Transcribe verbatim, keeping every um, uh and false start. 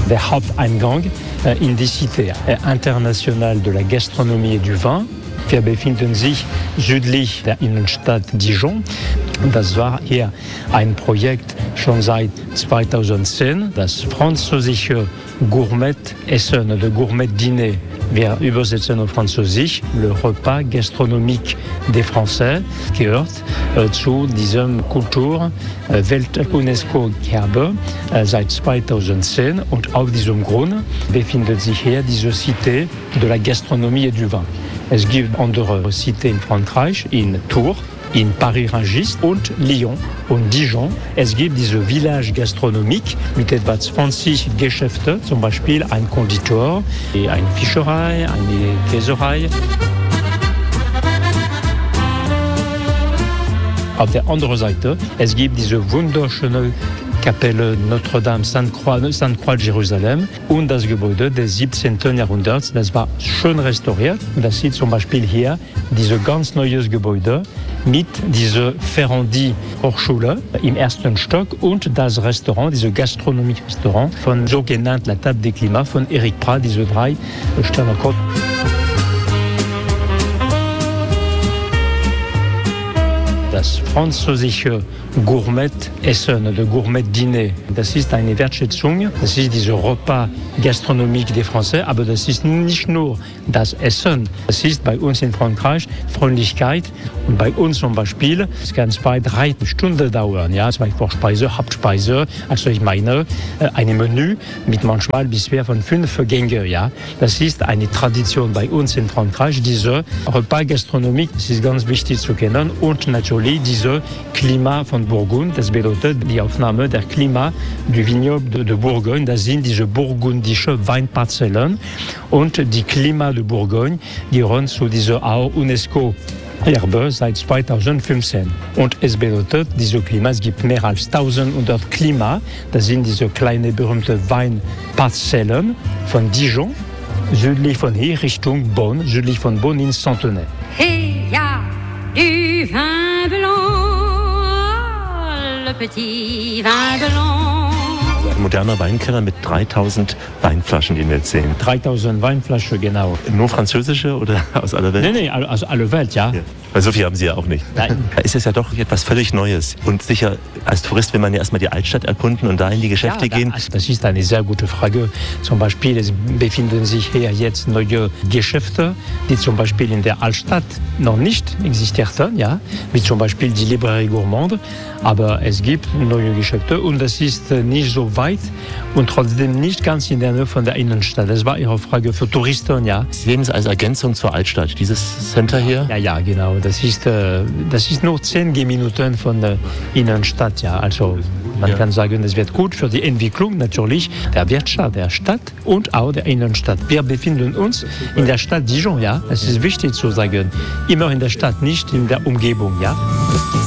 der Haupteingang in die Cité internationale de la gastronomie et du vin. Wir befinden sich südlich der Innenstadt Dijon. Das war hier ein Projekt schon seit zweitausendzehn, das französische Gourmet-Essen oder Gourmet-Dîner. Wir übersetzen auf Französisch, le repas gastronomique des Français, gehört äh, zu diesem Kultur äh, Welt-UNESCO-Erbe äh, seit zweitausendzehn. Und auf diesem Grund befindet sich hier diese Cité de la Gastronomie et du Vin. Es gibt andere Cités in Frankreich, in Tours, in Paris-Rungis und Lyon und Dijon. Es gibt diese Village gastronomique mit etwa zwanzig Geschäften, zum Beispiel ein Konditor, eine Fischerei, eine Käserei. Auf der anderen Seite, es gibt diese wunderschöne Kapelle Notre-Dame Sainte-Croix, Sainte-Croix de Jerusalem und das Gebäude des siebzehnten Jahrhunderts. Das war schön restauriert. Das sieht zum Beispiel hier dieses ganz neues Gebäude mit dieser Ferrandi-Hochschule im ersten Stock und das Restaurant, dieses Gastronomie-Restaurant von sogenannt La Table des Climats von Eric Prat, diese drei Sterne. Das französische Gourmet-Essen oder Gourmet-Dîner, das ist eine Wertschätzung, das ist diese Repas gastronomique des Français, aber das ist nicht nur das Essen, das ist bei uns in Frankreich Freundlichkeit und bei uns zum Beispiel, es kann zwei, drei Stunden dauern, ja, zwei Vorspeise, Hauptspeise, also ich meine, ein Menü mit manchmal bis von fünf Gänge, ja, das ist eine Tradition bei uns in Frankreich, diese Repas gastronomique, das ist ganz wichtig zu kennen und natürlich dieses Klima von Bourgogne, das bedeutet die Aufnahme der Klima du Vignoble de, de Bourgogne, das sind diese burgundische Weinparzellen und die Klima de Bourgogne gehören zu dieser auch UNESCO-Erbe seit zweitausendfünfzehn. Und es bedeutet, diese Klima, es gibt mehr als eintausendhundert Klima, das sind diese kleinen berühmten Weinparzellen von Dijon, südlich von hier Richtung Bonn, südlich von Bonn in Centenay. Hey, ja, du vin blanc, le petit vin blanc. Ein moderner Weinkeller mit dreitausend Weinflaschen, die wir jetzt sehen. dreitausend Weinflaschen, genau. Nur französische oder aus aller Welt? Nein, nein, aus aller Welt, ja. ja. Weil so viel haben Sie ja auch nicht. Nein. Da ist es ja doch etwas völlig Neues. Und sicher, als Tourist will man ja erstmal die Altstadt erkunden und da in die Geschäfte ja, gehen. Das ist eine sehr gute Frage. Zum Beispiel, es befinden sich hier jetzt neue Geschäfte, die zum Beispiel in der Altstadt noch nicht existierten, ja, wie zum Beispiel die Librairie Gourmande. Aber es gibt neue Geschäfte und das ist nicht so weit und trotzdem nicht ganz in der Nähe von der Innenstadt. Das war Ihre Frage für Touristen, ja. Sie sehen es als Ergänzung zur Altstadt, dieses Center hier? Ja, ja, genau. Das ist, äh, das ist nur zehn Minuten von der Innenstadt, ja. Also man ja. kann sagen, es wird gut für die Entwicklung natürlich der Wirtschaft der Stadt und auch der Innenstadt. Wir befinden uns in der Stadt Dijon, ja. Es ist wichtig zu sagen, immer in der Stadt, nicht in der Umgebung, ja.